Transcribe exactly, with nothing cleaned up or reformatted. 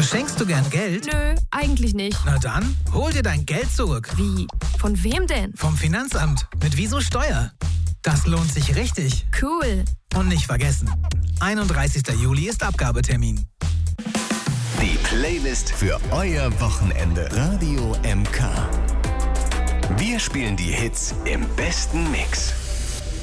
Verschenkst du gern Geld? Nö, eigentlich nicht. Na dann, hol dir dein Geld zurück. Wie? Von wem denn? Vom Finanzamt. Mit Wieso Steuer. Das lohnt sich richtig. Cool. Und nicht vergessen, einunddreißigster Juli ist Abgabetermin. Die Playlist für euer Wochenende. Radio M K. Wir spielen die Hits im besten Mix.